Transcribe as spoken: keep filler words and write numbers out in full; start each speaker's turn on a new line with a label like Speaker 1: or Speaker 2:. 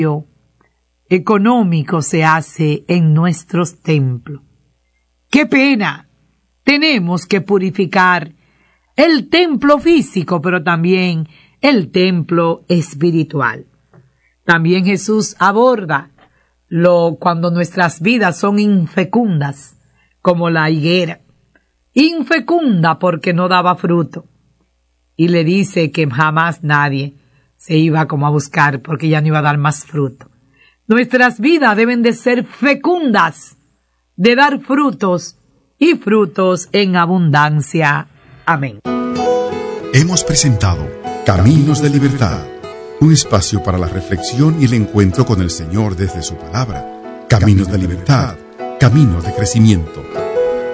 Speaker 1: económico se hace en nuestros templos. ¡Qué pena! Tenemos que purificar el templo físico, pero también el templo espiritual. También Jesús aborda lo cuando nuestras vidas son infecundas, como la higuera, infecunda porque no daba fruto. Y le dice que jamás nadie se iba como a buscar porque ya no iba a dar más fruto. Nuestras vidas deben de ser fecundas, de dar frutos y frutos en abundancia. Amén.
Speaker 2: Hemos presentado Caminos de Libertad, un espacio para la reflexión y el encuentro con el Señor desde su palabra. Caminos de Libertad, caminos de crecimiento.